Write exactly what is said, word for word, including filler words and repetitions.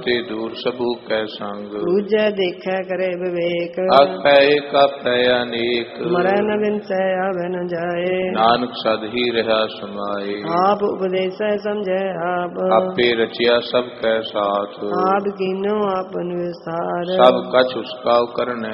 ਤੇ ਦੂਰ ਸਭੂ ਕੈ ਸੰਗ। ਦੂਜੈ ਦੇਖੈ ਕਰੇ ਵਿਵੇਕ, ਆਖੈ ਏਕ ਆਪੈ ਅਨੇਕ। ਮਰੈ ਨ ਵਿਨਸੈ ਆਵੈ ਨ ਜਾਏ, ਨਾਨਕ ਸਦ ਹੀ ਰਹਾ ਸਮਾਏ। ਆਪ ਉਪਦੇਸੈ ਸਮਝੈ ਆਪ, ਆਪੇ ਰਚਿਆ ਸਭ ਕੈ ਸਾਥ। ਆਪ ਕੀਨੋ ਆਪਨ ਵਿਸਥਾਰ, ਸਭ ਕਛ ਉਸਕਾ ਕਰਨੈ